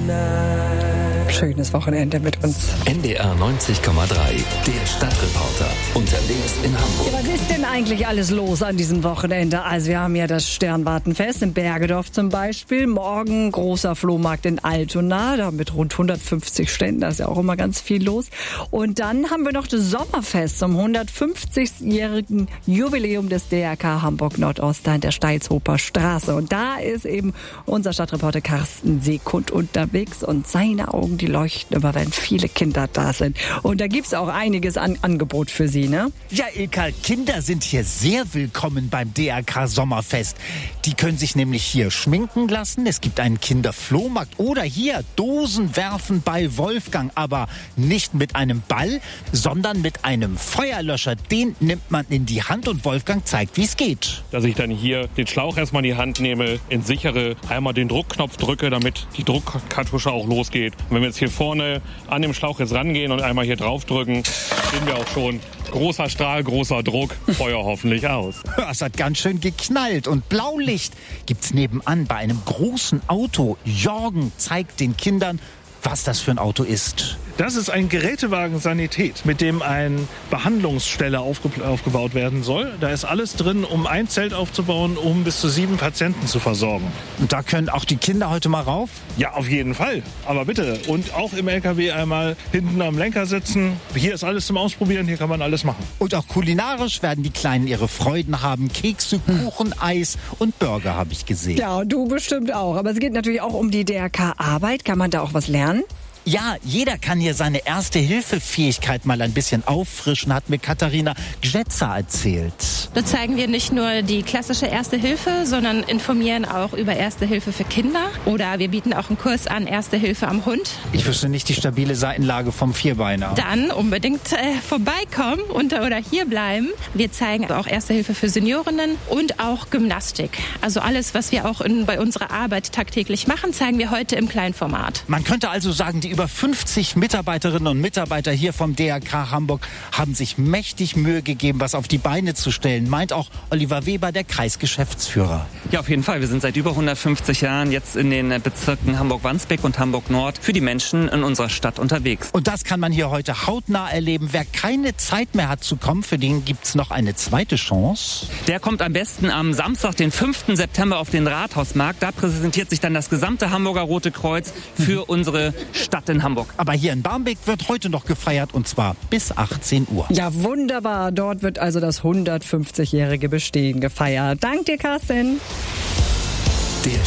Schönes Wochenende mit uns. NDR 90,3, der Stadtreporter, unterwegs in Hamburg. Ja, was ist denn eigentlich alles los an diesem Wochenende? Also wir haben ja das Sternwartenfest in Bergedorf zum Beispiel. Morgen großer Flohmarkt in Altona, da mit rund 150 Ständen, da ist ja auch immer ganz viel los. Und dann haben wir noch das Sommerfest zum 150-jährigen Jubiläum des DRK Hamburg Nordost in der Steilshofer Straße. Und da ist eben unser Stadtreporter Carsten Seekund unterwegs und seine Augen, die leuchten immer, wenn viele Kinder da sind. Und da gibt's auch einiges an Angebot für Sie, ne? Ja, Ilka, Kinder sind hier sehr willkommen beim DRK Sommerfest. Die können sich nämlich hier schminken lassen. Es gibt einen Kinderflohmarkt oder hier Dosen werfen bei Wolfgang. Aber nicht mit einem Ball, sondern mit einem Feuerlöscher. Den nimmt man in die Hand und Wolfgang zeigt, wie es geht. Dass ich dann hier den Schlauch erstmal in die Hand nehme, entsichere, einmal den Druckknopf drücke, damit die Druckkartusche auch losgeht. Und wenn wir jetzt hier vorne an dem Schlauch jetzt rangehen und einmal hier drauf drücken, sehen wir auch schon, großer Strahl, großer Druck, Feuer hoffentlich aus. Es hat ganz schön geknallt und Blaulicht gibt's nebenan bei einem großen Auto. Jorgen zeigt den Kindern, was das für ein Auto ist. Das ist ein Gerätewagen Sanität, mit dem eine Behandlungsstelle aufgebaut werden soll. Da ist alles drin, um ein Zelt aufzubauen, um bis zu 7 Patienten zu versorgen. Und da können auch die Kinder heute mal rauf? Ja, auf jeden Fall. Aber bitte. Und auch im LKW einmal hinten am Lenker sitzen. Hier ist alles zum Ausprobieren, hier kann man alles machen. Und auch kulinarisch werden die Kleinen ihre Freuden haben. Kekse, Kuchen, Eis und Burger habe ich gesehen. Ja, und du bestimmt auch. Aber es geht natürlich auch um die DRK-Arbeit. Kann man da auch was lernen? Ja, jeder kann hier seine Erste-Hilfe-Fähigkeit mal ein bisschen auffrischen, hat mir Katharina Gschetzer erzählt. Da zeigen wir nicht nur die klassische Erste Hilfe, sondern informieren auch über Erste Hilfe für Kinder. Oder wir bieten auch einen Kurs an Erste Hilfe am Hund. Ich wüsste nicht die stabile Seitenlage vom Vierbeiner. Dann unbedingt vorbeikommen oder hier bleiben. Wir zeigen auch Erste Hilfe für Seniorinnen und auch Gymnastik. Also alles, was wir auch bei unserer Arbeit tagtäglich machen, zeigen wir heute im Kleinformat. Man könnte also sagen, die über 50 Mitarbeiterinnen und Mitarbeiter hier vom DRK Hamburg haben sich mächtig Mühe gegeben, was auf die Beine zu stellen, meint auch Oliver Weber, der Kreisgeschäftsführer. Ja, auf jeden Fall. Wir sind seit über 150 Jahren jetzt in den Bezirken Hamburg-Wandsbek und Hamburg-Nord für die Menschen in unserer Stadt unterwegs. Und das kann man hier heute hautnah erleben. Wer keine Zeit mehr hat zu kommen, für den gibt's noch eine zweite Chance. Der kommt am besten am Samstag, den 5. September auf den Rathausmarkt. Da präsentiert sich dann das gesamte Hamburger Rote Kreuz für unsere Stadt in Hamburg. Aber hier in Barmbek wird heute noch gefeiert und zwar bis 18 Uhr. Ja, wunderbar. Dort wird also das 150-jährige Bestehen gefeiert. Dank dir, Carsten.